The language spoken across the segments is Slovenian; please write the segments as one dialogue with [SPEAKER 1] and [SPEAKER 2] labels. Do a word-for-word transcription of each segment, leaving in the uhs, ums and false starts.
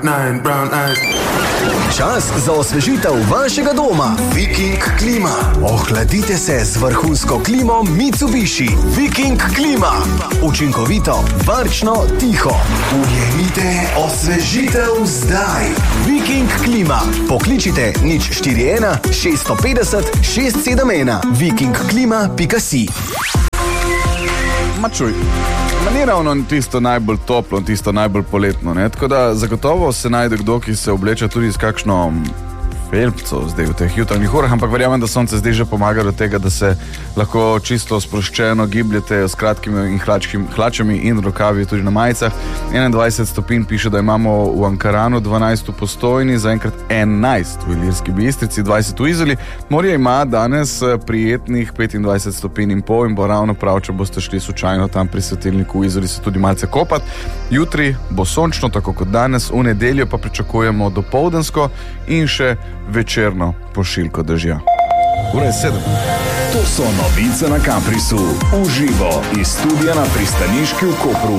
[SPEAKER 1] Nine brown eyes.
[SPEAKER 2] Čas za osvežitev vašega doma. Viking klima. Ohladite se z vrhunsko klimo Mitsubishi. Viking klima. Učinkovito, varčno, tiho. Ujemite osvežitev zdaj. Viking klima. Pokličite nič štiri ena šest pet nula šest sedem ena. viking klima pika si.
[SPEAKER 3] Mačuj, ni ravno tisto najbolj toplo, tisto najbolj poletno, ne? Tako da zagotovo se najde kdo, ki se obleča tudi s kakšno felpco zdaj v teh jutranjih urah, ampak verjamem, da sonce zdaj že pomaga do tega, da se lahko čisto sproščeno gibljete s kratkimi in hlačkim, hlačami in rokavi tudi na majicah. enaindvajset stopinj piše, da imamo v Ankaranu, dvanajst v Postojni, zaenkrat enajst v Ilirski Bistrici, dvajset v Izoli. Morje ima danes prijetnih petindvajset stopinj in pol in bo ravno prav, če boste šli slučajno tam pri svetilniku v Izoli se tudi malce kopati. Jutri bo sončno, tako kot danes, v nedeljo pa pričakujemo dopoldansko in še večerno pošiljko dežja.
[SPEAKER 4] Ura je sedem. To so novice na Kaprisu. Uživo iz studia na Pristaniški v Kopru.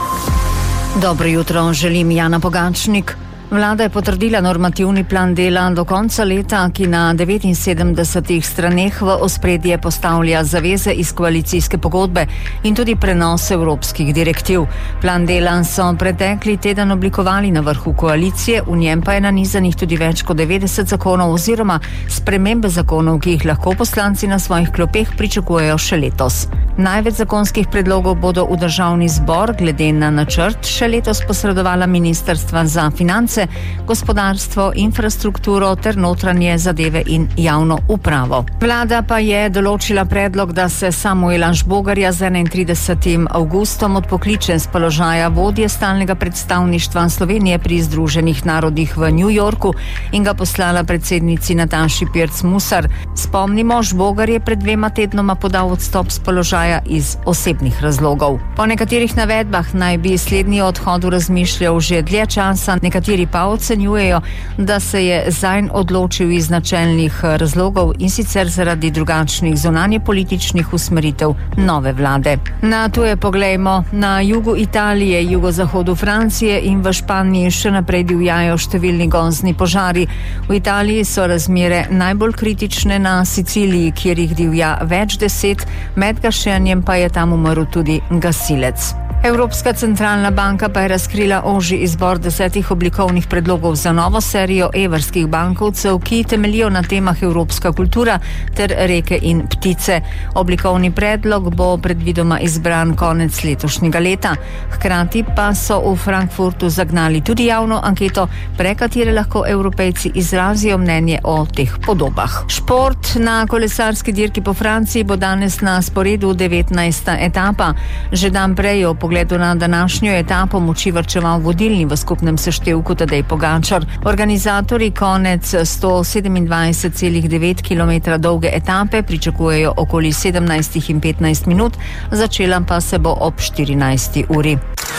[SPEAKER 5] Dobro jutro, želim Jana Pogačnik. Vlada je potrdila normativni plan dela do konca leta, ki na devetinsedemdesetih straneh v ospredje postavlja zaveze iz koalicijske pogodbe in tudi prenos evropskih direktiv. Plan dela so pretekli teden oblikovali na vrhu koalicije, v njem pa je nanizanih tudi več kot devetdeset zakonov oziroma spremembe zakonov, ki jih lahko poslanci na svojih klopeh pričakujejo še letos. Največ zakonskih predlogov bodo v državni zbor glede na načrt še letos posredovala ministrstva za finance, gospodarstvo, infrastrukturo ter notranje zadeve in javno upravo. Vlada pa je določila predlog, da se Samuela Žbogarja z enaintridesetim avgustom odpokliče z položaja vodje stalnega predstavništva Slovenije pri Združenih narodih v New Yorku in ga poslala predsednici Nataši Pirc Musar. Spomnimo, Žbogar je pred dvema tednoma podal odstop z položaja iz osebnih razlogov. Po nekaterih navedbah naj bi slednji odhodu razmišljal že dlje časa, nekateri pa ocenjujejo, da se je zanj odločil iz načelnih razlogov in sicer zaradi drugačnih zunanje političnih usmeritev nove vlade. Na tuje poglejmo. Na jugu Italije, jugozahodu Francije in v Španiji še naprej divjajo številni gozdni požari. V Italiji so razmere najbolj kritične na Siciliji, kjer jih divja več deset, med gašenjem pa je tam umrl tudi gasilec. Evropska centralna banka pa je razkrila ožji izbor desetih oblikovnih predlogov za novo serijo evrskih bankovcev, ki temeljijo na temah evropska kultura ter reke in ptice. Oblikovni predlog bo predvidoma izbran konec letošnjega leta. Hkrati pa so v Frankfurtu zagnali tudi javno anketo, prek katere lahko Evropejci izrazijo mnenje o teh podobah. Šport. Na kolesarski dirki po Franciji bo danes na sporedu devetnajsta etapa. Že dan prej o pogledu na današnjo etapo moči varčeval vodilni v skupnem seštevku Tadej Pogačar. Organizatorji konec sto sedemindvajset celih devet kilometra dolge etape pričakujejo okoli sedemnajst in petnajst minut, začela pa se bo ob štirinajsti uri.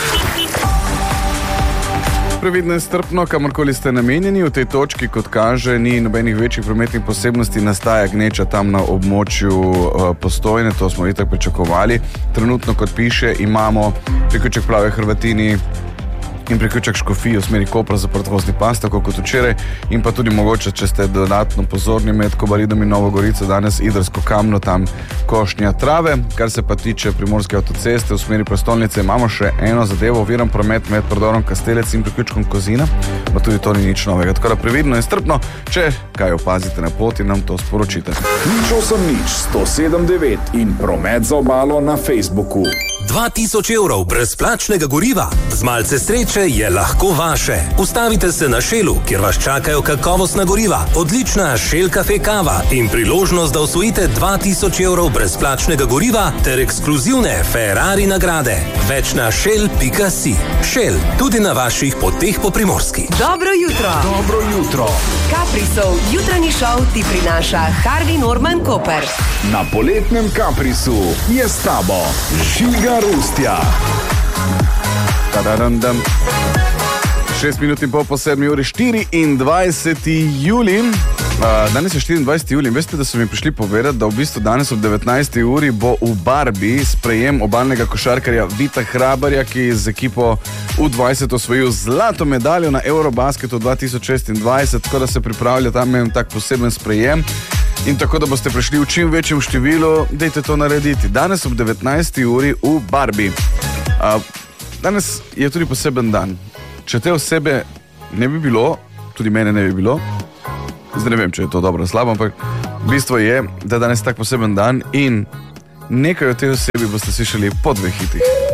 [SPEAKER 3] Previdno in strpno, kamorkoli ste namenjeni. V tej točki, kot kaže, ni nobenih večjih prometnih posebnosti, nastaja gneča tam na območju uh, Postojne, to smo itak pričakovali. Trenutno, kot piše, imamo priključek Plave Hrvatini in priključek Škofiji v smeri Kopra zaprt vozni pas, tako kot včeraj, in pa tudi mogoče, če ste dodatno pozorni, med Kobaridom in Novo Gorico danes Idrsko Kamno, tam košnja trave. Kar se pa tiče primorske avtoceste v smeri prestolnice, imamo še eno zadevo, oviran promet med predorom Kastelec in priključkom Kozina, pa tudi to ni nič novega. Tako da previdno in strpno, če kaj opazite na poti, nam to sporočite.
[SPEAKER 4] nič osem nič sto sedem devet in promet za obalo na Facebooku.
[SPEAKER 6] dva tisoč evrov brezplačnega goriva. Z malce sreče je lahko vaše. Ustavite se na Shellu, kjer vas čakajo kakovostna goriva, odlična Shell Cafe kava in priložnost, da osvojite dva tisoč evrov brezplačnega goriva ter ekskluzivne Ferrari nagrade. Več na shell pika si. Shell, tudi na vaših poteh po Primorski.
[SPEAKER 7] Dobro jutro.
[SPEAKER 4] Dobro jutro.
[SPEAKER 7] Kaprisov jutranji šov ti prinaša Harvey Norman Koper.
[SPEAKER 4] Na poletnem Kaprisu je s tabo Žiga Rustja.
[SPEAKER 3] Tadadandam. Šest minut in pol po sedmi uri, štiriindvajseti julij. Uh, danes je štiriindvajseti julij in veste, da so mi prišli povedati, da v bistvu danes ob devetnajsti uri bo v Barbie sprejem obalnega košarkarja Vita Hrabarja, ki je z ekipo U dvajset osvojil zlato medaljo na Eurobasketu dva tisoč šestindvajset, tako da se pripravlja tam en tak poseben sprejem. In tako, da boste prišli v čim večjem številu, dajte to narediti. Danes ob devetnajsti uri v Barbie. Uh, danes je tudi poseben dan. Če te osebe ne bi bilo, tudi mene ne bi bilo, zdaj ne vem, če je to dobro, slabo, ampak bistvo je, da danes tak poseben dan in nekaj o tej osebi boste slišali po dveh hitih.